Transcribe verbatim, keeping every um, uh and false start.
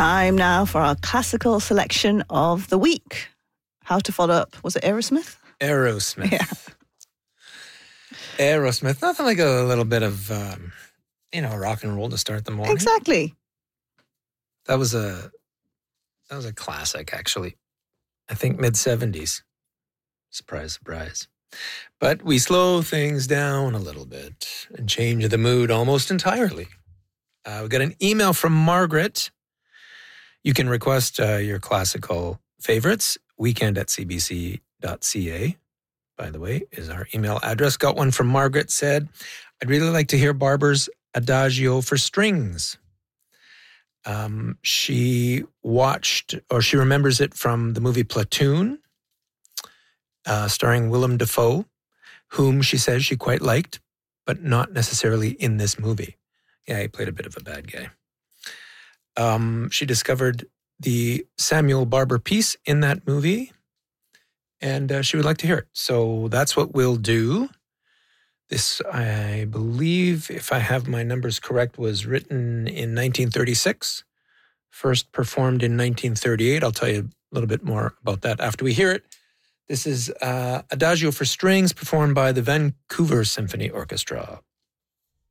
time now for our classical selection of the week. How to follow up? Was it Aerosmith? Aerosmith. Yeah. Aerosmith. Nothing like a little bit of, um, you know, rock and roll to start the morning. Exactly. That was a that was a classic, actually. I think mid seventies. Surprise, surprise. But we slow things down a little bit and change the mood almost entirely. Uh, we got an email from Margaret. You can request uh, your classical favorites. Weekend at c b c dot c a, by the way, is our email address. Got one from Margaret, said, I'd really like to hear Barber's Adagio for strings. Um, she watched, or she remembers it from the movie Platoon, uh, starring Willem Dafoe, whom she says she quite liked, but not necessarily in this movie. Yeah, he played a bit of a bad guy. Um, she discovered the Samuel Barber piece in that movie, and uh, she would like to hear it. So that's what we'll do. This, I believe, if I have my numbers correct, was written in nineteen thirty-six, first performed in nineteen thirty-eight. I'll tell you a little bit more about that after we hear it. This is uh, Adagio for strings, performed by the Vancouver Symphony Orchestra.